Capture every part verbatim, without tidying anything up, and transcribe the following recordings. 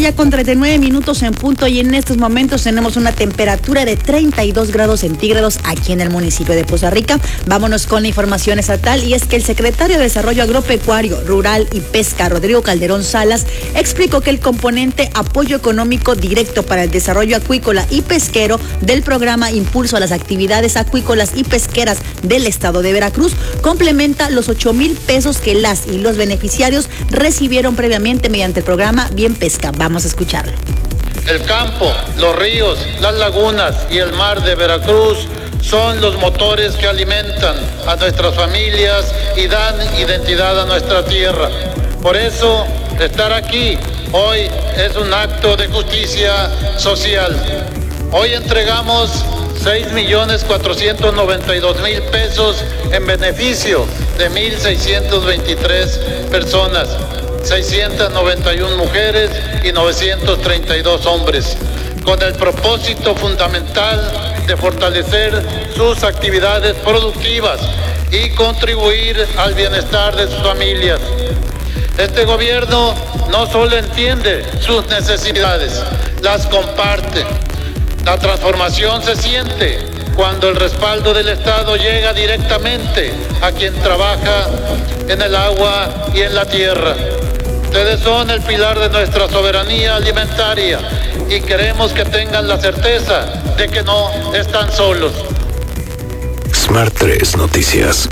ya con treinta y nueve minutos en punto y en estos momentos tenemos una temperatura de treinta y dos grados centígrados aquí en el municipio de Poza Rica. Vámonos con la información estatal y es que el secretario de Desarrollo Agropecuario, Rural y Pesca, Rodrigo Calderón Salas, explicó que el componente apoyo económico directo para el desarrollo acuícola y pesquero del programa Impulso a las Actividades Acuícolas y Pesqueras del estado de Veracruz complementa los ocho mil pesos que las y los beneficiarios recibieron previamente mediante el programa Bien Pesca. Vamos a escucharlo. El campo, los ríos, las lagunas y el mar de Veracruz son los motores que alimentan a nuestras familias y dan identidad a nuestra tierra. Por eso, estar aquí hoy es un acto de justicia social. Hoy entregamos seis millones cuatrocientos noventa y dos mil pesos en beneficio de mil seiscientas veintitrés personas, seiscientas noventa y una mujeres y novecientos treinta y dos hombres, con el propósito fundamental de fortalecer sus actividades productivas y contribuir al bienestar de sus familias. Este gobierno no solo entiende sus necesidades, las comparte. La transformación se siente cuando el respaldo del Estado llega directamente a quien trabaja en el agua y en la tierra. Ustedes son el pilar de nuestra soberanía alimentaria y queremos que tengan la certeza de que no están solos. Smart tres Noticias.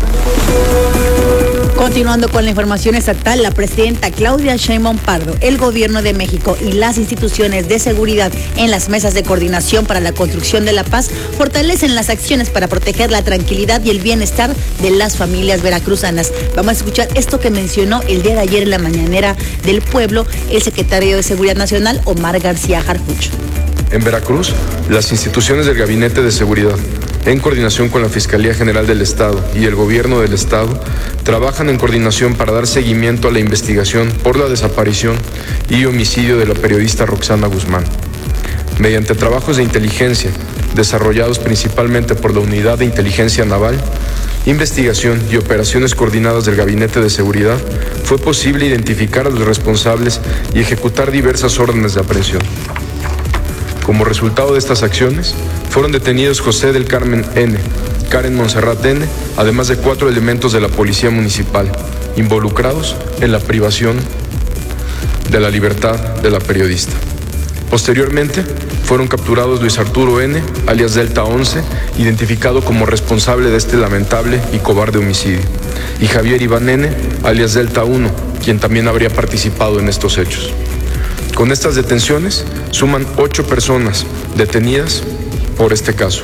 Continuando con la información estatal, la presidenta Claudia Sheinbaum Pardo, el gobierno de México y las instituciones de seguridad en las mesas de coordinación para la construcción de la paz fortalecen las acciones para proteger la tranquilidad y el bienestar de las familias veracruzanas. Vamos a escuchar esto que mencionó el día de ayer en la mañanera del pueblo el secretario de Seguridad Nacional, Omar García Harfuch. En Veracruz, las instituciones del Gabinete de Seguridad, en coordinación con la Fiscalía General del Estado y el Gobierno del Estado, trabajan en coordinación para dar seguimiento a la investigación por la desaparición y homicidio de la periodista Roxana Guzmán. Mediante trabajos de inteligencia, desarrollados principalmente por la Unidad de Inteligencia Naval, investigación y operaciones coordinadas del Gabinete de Seguridad, fue posible identificar a los responsables y ejecutar diversas órdenes de aprehensión. Como resultado de estas acciones, fueron detenidos José del Carmen N., Karen Monserrat N., además de cuatro elementos de la Policía Municipal, involucrados en la privación de la libertad de la periodista. Posteriormente, fueron capturados Luis Arturo N., alias Delta once, identificado como responsable de este lamentable y cobarde homicidio, y Javier Iván N., alias Delta uno, quien también habría participado en estos hechos. Con estas detenciones, suman ocho personas detenidas por este caso.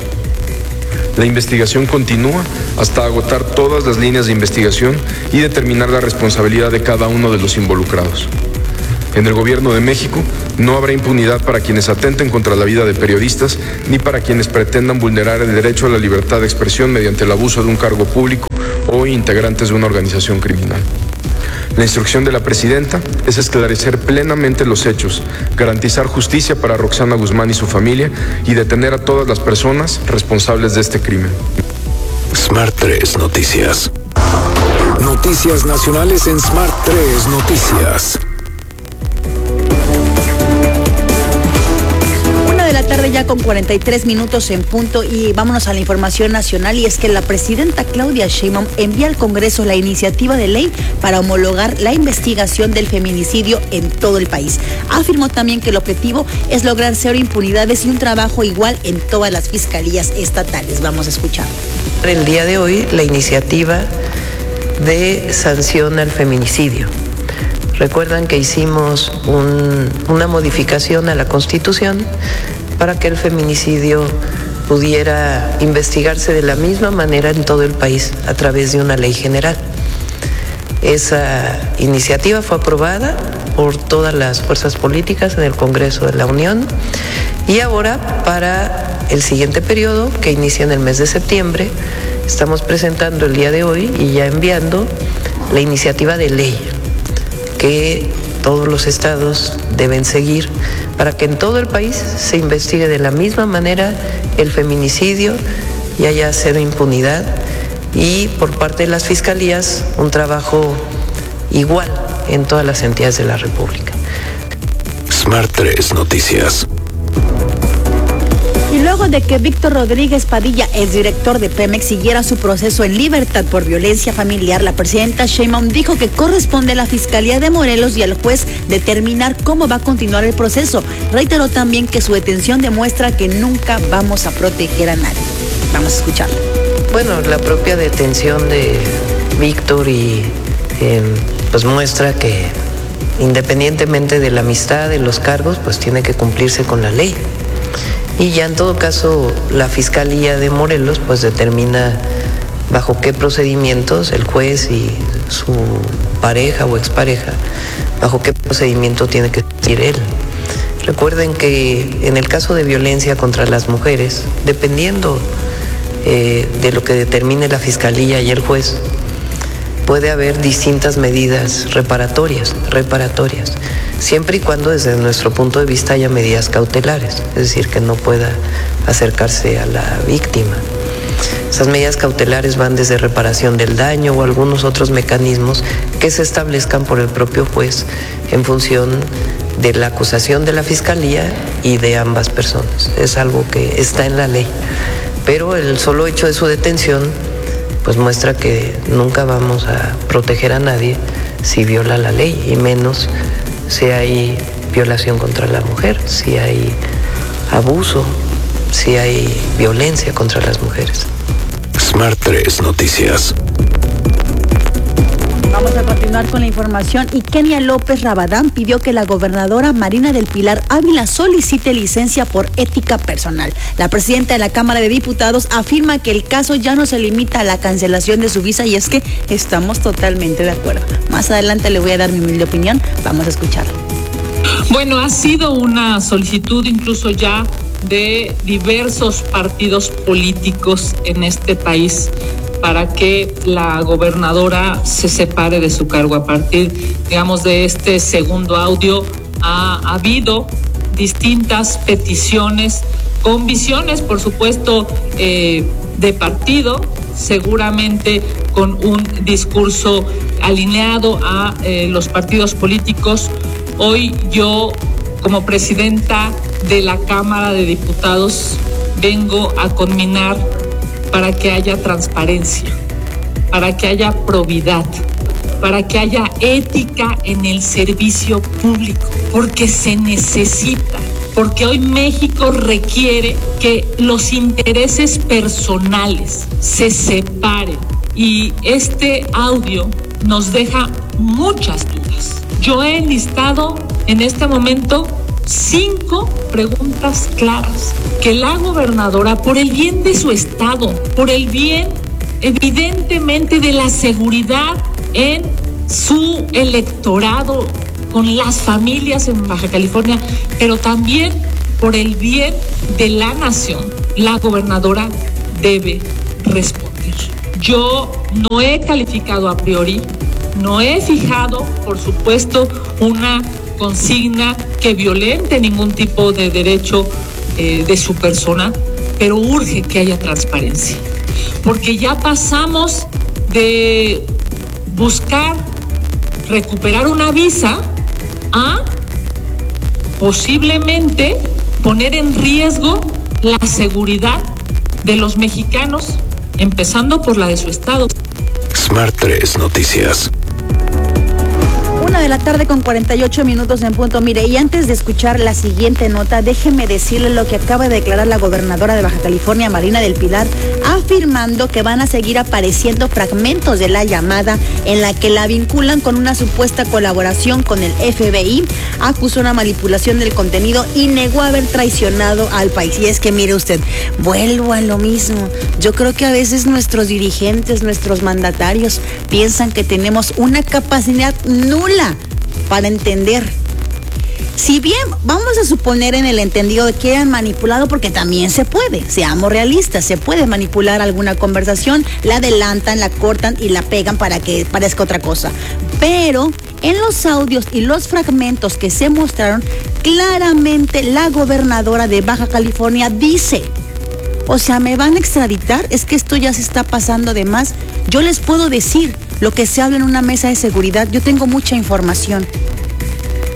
La investigación continúa hasta agotar todas las líneas de investigación y determinar la responsabilidad de cada uno de los involucrados. En el Gobierno de México no habrá impunidad para quienes atenten contra la vida de periodistas ni para quienes pretendan vulnerar el derecho a la libertad de expresión mediante el abuso de un cargo público o integrantes de una organización criminal. La instrucción de la presidenta es esclarecer plenamente los hechos, garantizar justicia para Roxana Guzmán y su familia y detener a todas las personas responsables de este crimen. Smart tres Noticias. Noticias nacionales en Smart tres Noticias. Tarde ya con cuarenta y tres minutos en punto y vámonos a la información nacional y es que la presidenta Claudia Sheinbaum envía al Congreso la iniciativa de ley para homologar la investigación del feminicidio en todo el país. Afirmó también que el objetivo es lograr cero impunidades y un trabajo igual en todas las fiscalías estatales. Vamos a escuchar. El día de hoy la iniciativa de sanción al feminicidio. Recuerdan que hicimos un, una modificación a la Constitución para que el feminicidio pudiera investigarse de la misma manera en todo el país a través de una ley general. Esa iniciativa fue aprobada por todas las fuerzas políticas en el Congreso de la Unión y ahora para el siguiente periodo, que inicia en el mes de septiembre, estamos presentando el día de hoy y ya enviando la iniciativa de ley que todos los estados deben seguir para que en todo el país se investigue de la misma manera el feminicidio y haya cero impunidad y por parte de las fiscalías un trabajo igual en todas las entidades de la República. Smart tres Noticias. Y luego de que Víctor Rodríguez Padilla, exdirector de Pemex, siguiera su proceso en libertad por violencia familiar, la presidenta Sheinbaum dijo que corresponde a la Fiscalía de Morelos y al juez determinar cómo va a continuar el proceso. Reiteró también que su detención demuestra que nunca vamos a proteger a nadie. Vamos a escucharlo. Bueno, la propia detención de Víctor y eh, pues muestra que independientemente de la amistad, de los cargos, pues tiene que cumplirse con la ley. Y ya en todo caso la Fiscalía de Morelos pues determina bajo qué procedimientos el juez y su pareja o expareja, bajo qué procedimiento tiene que seguir él. Recuerden que en el caso de violencia contra las mujeres, dependiendo eh, de lo que determine la Fiscalía y el juez, puede haber distintas medidas reparatorias, reparatorias, siempre y cuando desde nuestro punto de vista haya medidas cautelares, es decir, que no pueda acercarse a la víctima. Esas medidas cautelares van desde reparación del daño o algunos otros mecanismos que se establezcan por el propio juez en función de la acusación de la Fiscalía y de ambas personas. Es algo que está en la ley, pero el solo hecho de su detención pues muestra que nunca vamos a proteger a nadie si viola la ley, y menos si hay violación contra la mujer, si hay abuso, si hay violencia contra las mujeres. Smart tres Noticias. Vamos a continuar con la información. Y Kenia López Rabadán pidió que la gobernadora Marina del Pilar Ávila solicite licencia por ética personal. La presidenta de la Cámara de Diputados afirma que el caso ya no se limita a la cancelación de su visa, y es que estamos totalmente de acuerdo. Más adelante le voy a dar mi humilde opinión. Vamos a escucharlo. Bueno, ha sido una solicitud incluso ya de diversos partidos políticos en este país para que la gobernadora se separe de su cargo. A partir, digamos, de este segundo audio, ha, ha habido distintas peticiones con visiones, por supuesto, eh, de partido, seguramente con un discurso alineado a eh, los partidos políticos. Hoy yo, como presidenta de la Cámara de Diputados, vengo a conminar para que haya transparencia, para que haya probidad, para que haya ética en el servicio público, porque se necesita, porque hoy México requiere que los intereses personales se separen, y este audio nos deja muchas dudas. Yo he enlistado en este momento cinco preguntas claras que la gobernadora, por el bien de su estado, por el bien evidentemente de la seguridad en su electorado, con las familias en Baja California, pero también por el bien de la nación, la gobernadora debe responder. Yo no he calificado a priori, no he fijado, por supuesto, una consigna que violente ningún tipo de derecho eh, de su persona, pero urge que haya transparencia, porque ya pasamos de buscar recuperar una visa a posiblemente poner en riesgo la seguridad de los mexicanos, empezando por la de su estado. Smart tres Noticias. Una de la tarde con cuarenta y ocho minutos en punto. Mire, y antes de escuchar la siguiente nota, déjeme decirle lo que acaba de declarar la gobernadora de Baja California, Marina del Pilar, afirmando que van a seguir apareciendo fragmentos de la llamada en la que la vinculan con una supuesta colaboración con el F B I, acusó una manipulación del contenido y negó haber traicionado al país. Y es que mire usted, vuelvo a lo mismo. Yo creo que a veces nuestros dirigentes, nuestros mandatarios piensan que tenemos una capacidad nula para entender. Si bien vamos a suponer en el entendido de que han manipulado, porque también se puede, seamos realistas, se puede manipular alguna conversación, la adelantan, la cortan y la pegan para que parezca otra cosa. Pero en los audios y los fragmentos que se mostraron, claramente la gobernadora de Baja California dice: o sea, ¿me van a extraditar? Es que esto ya se está pasando de más. Yo les puedo decir lo que se habla en una mesa de seguridad. Yo tengo mucha información.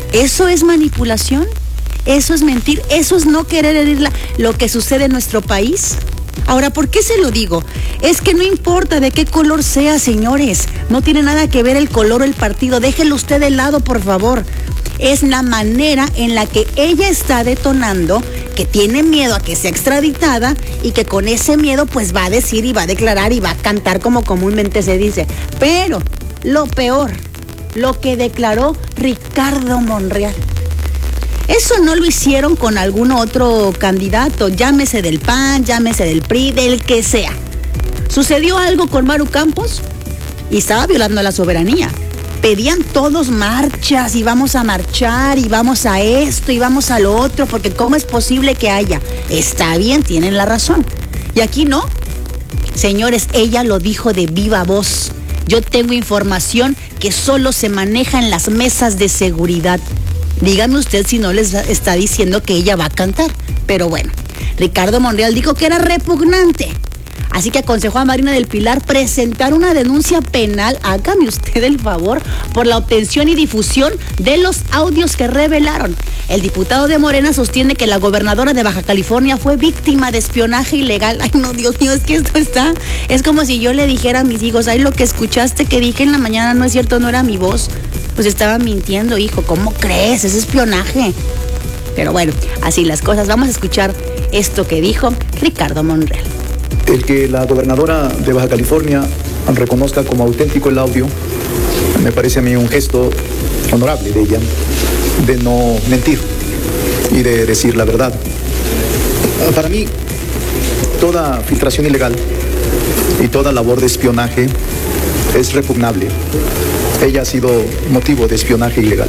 ¿Eso es manipulación? ¿Eso es mentir? ¿Eso es no querer herir la, lo que sucede en nuestro país? Ahora, ¿por qué se lo digo? Es que no importa de qué color sea, señores. No tiene nada que ver el color o el partido. Déjelo usted de lado, por favor. Es la manera en la que ella está detonando, que tiene miedo a que sea extraditada y que con ese miedo pues va a decir y va a declarar y va a cantar como comúnmente se dice. Pero lo peor, lo que declaró Ricardo Monreal. Eso no lo hicieron con algún otro candidato, llámese del P A N, llámese del P R I, del que sea. Sucedió algo con Maru Campos y estaba violando la soberanía. Pedían todos marchas y vamos a marchar y vamos a esto y vamos a lo otro, porque ¿cómo es posible que haya? Está bien, tienen la razón. Y aquí no. Señores, ella lo dijo de viva voz. Yo tengo información que solo se maneja en las mesas de seguridad. Dígame usted si no les está diciendo que ella va a cantar. Pero bueno, Ricardo Monreal dijo que era repugnante. Así que aconsejó a Marina del Pilar presentar una denuncia penal, hágame usted el favor, por la obtención y difusión de los audios que revelaron. El diputado de Morena sostiene que la gobernadora de Baja California fue víctima de espionaje ilegal. Ay, no, Dios mío, es que esto está... Es como si yo le dijera a mis hijos, ay, lo que escuchaste que dije en la mañana no es cierto, no era mi voz. Pues estaba mintiendo, hijo, ¿cómo crees? Es espionaje. Pero bueno, así las cosas. Vamos a escuchar esto que dijo Ricardo Monreal. El que la gobernadora de Baja California reconozca como auténtico el audio, me parece a mí un gesto honorable de ella, de no mentir y de decir la verdad. Para mí, toda filtración ilegal y toda labor de espionaje es repugnable. Ella ha sido motivo de espionaje ilegal.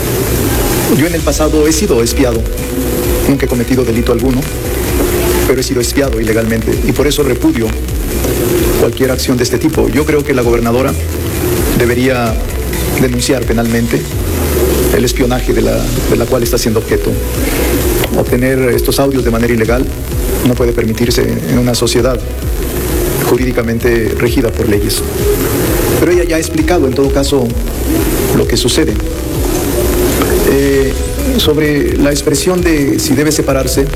Yo en el pasado he sido espiado, nunca he cometido delito alguno, pero he sido espiado ilegalmente y por eso repudio cualquier acción de este tipo. Yo creo que la gobernadora debería denunciar penalmente el espionaje de la, de la cual está siendo objeto. Obtener estos audios de manera ilegal no puede permitirse en una sociedad jurídicamente regida por leyes. Pero ella ya ha explicado en todo caso lo que sucede. Eh, sobre la expresión de si debe separarse,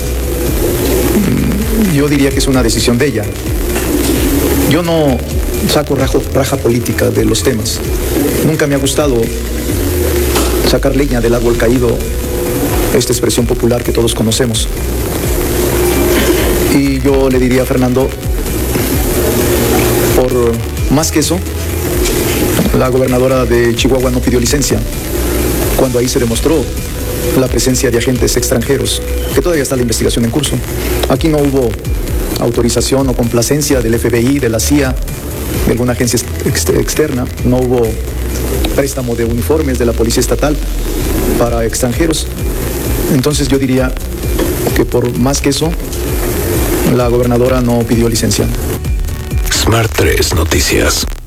yo diría que es una decisión de ella. Yo no saco rajo, raja política de los temas. Nunca me ha gustado sacar leña del árbol caído, esta expresión popular que todos conocemos. Y yo le diría a Fernando, por más que eso, la gobernadora de Chihuahua no pidió licencia, cuando ahí se demostró la presencia de agentes extranjeros, que todavía está la investigación en curso. Aquí no hubo autorización o complacencia del F B I, de la C I A, de alguna agencia ex externa, no hubo préstamo de uniformes de la Policía Estatal para extranjeros. Entonces yo diría que por más que eso, la gobernadora no pidió licencia. Smart tres Noticias.